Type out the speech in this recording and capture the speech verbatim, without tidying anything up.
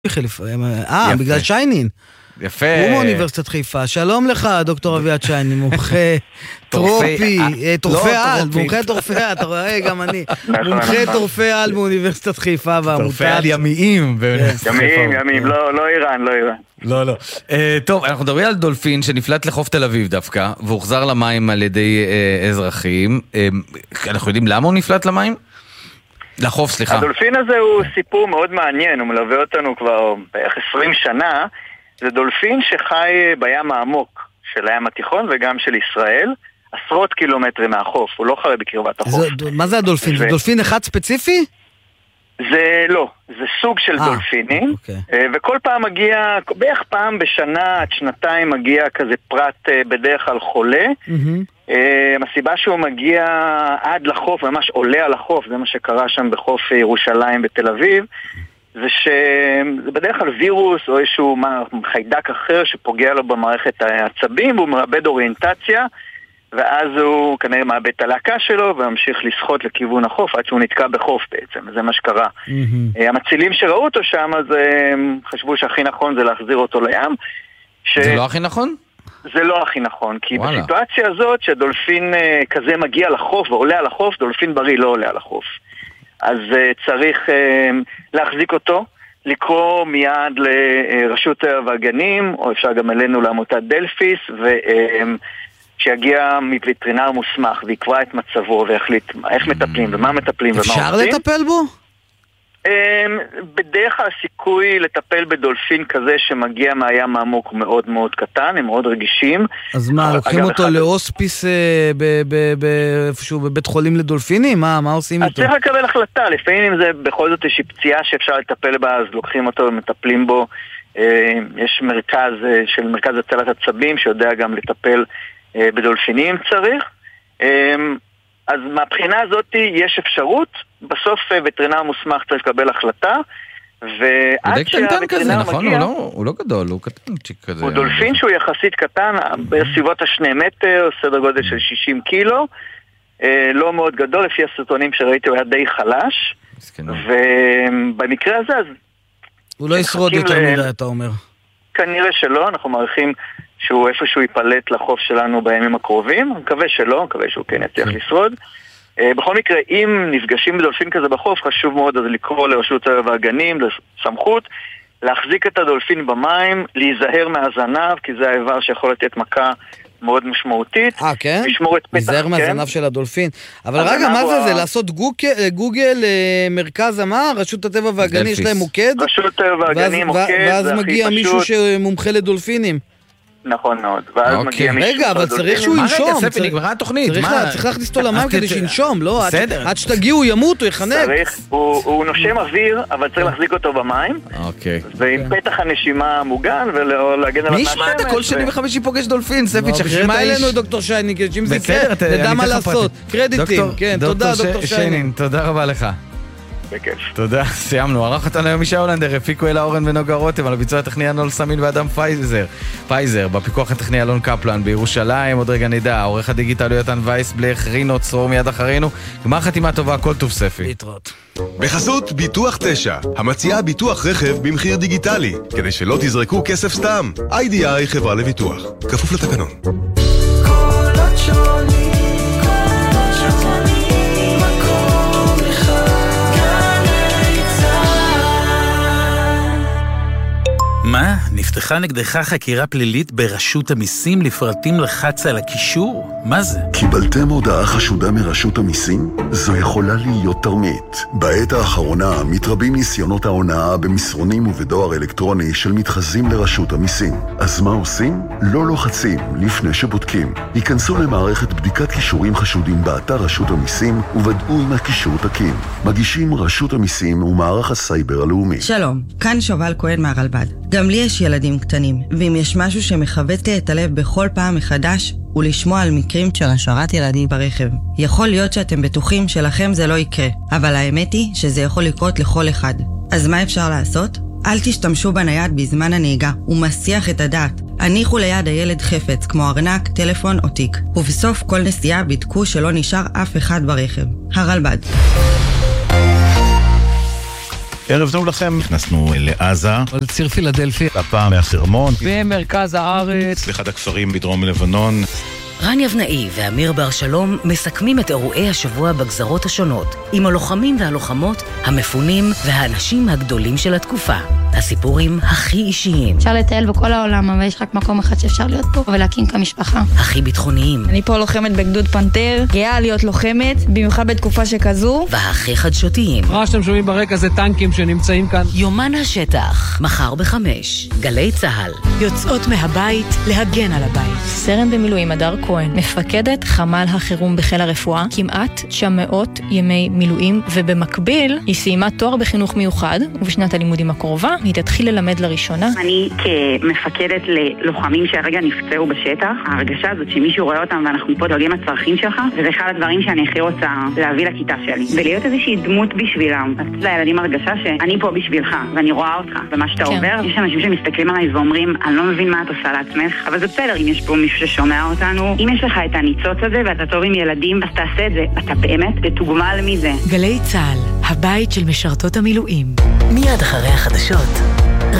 אה, בגלל שיינין. יפה. הוא מאוניברסיטת חיפה. שלום לך, דוקטור אביעד שיינין, מומחה טרופי, טורפי על, מומחה טורפי על, אתה רואה, גם אני. מומחה טורפי על מאוניברסיטת חיפה והעמותה. טורפי על ימיים. ימיים, ימיים, לא איראן, לא איראן. לא, לא. טוב, אנחנו מדברים על דולפין שנפלט לחוף תל אביב דווקא, והוחזר למים על ידי אזרחים. אנחנו יודעים למה הוא נפלט למים? לחוף, סליחה. הדולפין הזה הוא סיפור מאוד מעניין, הוא מלווה אותנו כבר בערך עשרים שנה. זה דולפין שחי בים העמוק של הים התיכון וגם של ישראל, עשרות קילומטרים מהחוף, הוא לא חי בקרבת החוף. מה זה הדולפין? זה דולפין אחד ספציפי? זה לא, זה סוג של דולפינים, וכל פעם מגיע, בערך פעם בשנה עד שנתיים מגיע כזה פרט בדרך כלל חולה. הסיבה שהוא מגיע עד לחוף, ממש עולה על החוף, זה מה שקרה שם בחוף ירושלים בתל אביב, זה שזה בדרך כלל וירוס או איזשהו חיידק אחר שפוגע לו במערכת העצבים, והוא מאבד אוריינטציה, ואז הוא כנראה מאבד את הלהקה שלו וממשיך לשחות לכיוון החוף עד שהוא נתקע בחוף בעצם, זה מה שקרה. Mm-hmm. המצילים שראו אותו שם, אז חשבו שהכי נכון זה להחזיר אותו לים. ש... זה לא הכי נכון? זה לא הכי נכון, כי וואלה. בסיטואציה הזאת שדולפין כזה מגיע לחוף ועולה על החוף, דולפין בריא לא עולה על החוף. אז uh, צריך uh, להחזיק אותו, לקרוא מיד לרשות הטבע והגנים, או אפשר גם אלינו לעמותת דלפיס, ושיגיע uh, מווטרינר מוסמך ויקבע את מצבו ויחליט איך מטפלים ומה מטפלים ומה עושים. אפשר לטפל בו? בדרך כלל הסיכוי לטפל בדולפין כזה שמגיע מהים העמוק הוא מאוד מאוד קטן, הם מאוד רגישים. אז מה, לוקחים אותו להוספיס איפשהו בבית חולים לדולפינים? מה עושים איתו? אז צריך לקבל החלטה, לפעמים אם זה בכל זאת איזושהי פציעה שאפשר לטפל בה, אז לוקחים אותו ומטפלים בו. יש מרכז של מרכז הצלת עצבים שיודע גם לטפל בדולפינים צריך. אז מהבחינה הזאת יש אפשרות, בסוף וטרינר מוסמך צריך לקבל החלטה, ועד שהווטרינר מגיע... הוא לא גדול, הוא קטנצ'יק כזה. הוא דולפין שהוא יחסית קטן, בסביבות השני מטר, סדר גודל של שישים קילו, לא מאוד גדול, לפי הסרטונים שראיתי הוא היה די חלש, ובמקרה הזה... הוא לא ישרוד יותר מדי, אתה אומר. כנראה שלא, אנחנו מעריכים שהוא איפשהו ייפלט לחוף שלנו בימים הקרובים, אני מקווה שלא, אני מקווה שהוא כן יצליח לשרוד. בכל מקרה, אם נפגשים בדולפין כזה בחוף, חשוב מאוד אז לקרוא לרשות הטבע והגנים, לסמכות, להחזיק את הדולפין במים, להיזהר מהזנב, כי זה האיבר שיכול לתת מכה מאוד משמעותית. אה, כן? לשמור את פתח, להיזהר מהזנב של הדולפין. אבל רגע, מה זה זה? לעשות גוגל, מרכז אמר, רשות הטבע והגנים, יש להם מוקד? רשות הטבע והגנים מוקד, ואז מגיע מישהו שמומחה לדולפינים. נכון מאוד. ואז מגיע מישהו... רגע, אבל צריך שהוא ינשום. מה רגע, ספי, נגמרה התוכנית. צריך להכניס אותו למים כדי שינשום, לא? עד שתגיעו ימות, הוא יחנק. הוא נושם אוויר, אבל צריך להחזיק אותו במים. ועם פתח הנשימה מוגן, ולהגן על... מי ישמע את כל שני וחמישי פוגש דולפין, ספי, תשחרר את מה האיש. אלינו, דוקטור שיינין, שאם זה יקרה, נדע מה לעשות. קרדיטים, כן, תודה, דוקטור שיינין. תודה רבה לך. בכיף. תודה, סיימנו. ערך אותנו היום מישה הולנדר, הפיקו אלה אורן ונוגה רותם, על הביצוע הטכני הנול סמין ואדם פייזר, פייזר, בפיקוח הטכני אלון קפלן, בירושלים, עוד רגע נדע, העורך הדיגיטלי יותן וייס, בלך, רינו, צרור מיד אחרינו, גמר חתימה טובה, כל טוב ספי. להתראות. בחסות ביטוח תשע, המציעה ביטוח רכב במחיר דיגיטלי, כדי שלא תזרקו כסף סתם. איי די איי חברה לביטוח, כפוף לתקנון. קולות שונים, קולות שונים, מקום אחד. מה? נפתחה נגדך חקירה פלילית ברשות המיסים לפרטים לחץ על הקישור? מה זה? קיבלתם הודעה חשודה מרשות המיסים? זו יכולה להיות תרמית. בעת האחרונה מתרבים ניסיונות ההונאה במסרונים ובדואר אלקטרוני של מתחזים לרשות המיסים. אז מה עושים? לא לוחצים לפני שבודקים. היכנסו למערכת בדיקת קישורים חשודים באתר רשות המיסים ובדעו אם הקישור תקין. מגישים רשות המיסים ומערך הסייבר הלאומי. שלום, כאן שובל כהן מהרלב"ד. גם לי יש ילדים קטנים, ואם יש משהו שמחווט לי את הלב בכל פעם מחדש, הוא לשמוע על מקרים של השארת ילדים ברכב. יכול להיות שאתם בטוחים שלכם זה לא יקרה, אבל האמת היא שזה יכול לקרות לכל אחד. אז מה אפשר לעשות? אל תשתמשו בנייד בזמן הנהיגה, הוא מסיח את הדעת. הניחו ליד הילד חפץ, כמו ארנק, טלפון או תיק. ובסוף כל נסיעה בדקו שלא נשאר אף אחד ברכב. הרלב"ד. ערב טוב לכם, נכנסנו לעזה, לציר פילדלפי, הפעם מהחרמון, במרכז הארץ, באחד הכפרים בדרום לבנון. רן יבנאי ואמיר בר שלום מסכמים את אירועי השבוע בגזרות השונות, עם הלוחמים והלוחמות, המפונים והאנשים הגדולים של התקופה. הסיפורים הכי אישיים. אפשר לטייל בכל העולם, אבל יש רק מקום אחד שאפשר להיות פה ולהקים כמשפחה. הכי ביטחוניים. אני פה לוחמת בגדוד פנתר, גאה להיות לוחמת, במיוחד בתקופה שכזו. והכי חדשותיים. מה שאתם שומעים ברקע זה טנקים שנמצאים כאן. יומן השטח, מחר בחמש. גלי צהל. יוצאות מהבית להגן על הבית. סרן במילואים הדר כהן, מפקדת חמ"ל החירום בחיל הרפואה, כמעט תשע מאות ימי מילואים, ובמקביל היא סיימה תואר בחינוך מיוחד, ובשנת הלימודים הקרובה היא תתחיל ללמד לראשונה. אני כמפקדת ללוחמים שהרגע נפצעו בשטח, ההרגשה הזאת שמישהו רואה אותם ואנחנו פה דואגים לצרכים שלך, וזה אחד הדברים שאני הכי רוצה להביא לכיתה שלי. ולהיות איזושהי דמות בשבילם. אז לילדים הרגשה שאני פה בשבילך, ואני רואה אותך, ומה שאתה כן. עובר. יש אנשים שמסתכלים עליי ואומרים, אני לא מבין מה את עושה לעצמך, אבל זה בסדר אם יש פה מישהו ששומע אותנו. אם יש לך את הניצוץ הזה ואתה טוב עם ילדים, אז תעשה את זה. אתה באמת תתוגמל מזה. גלי צהל, הבית של משרתות המילואים. מיד אחרי החדשות.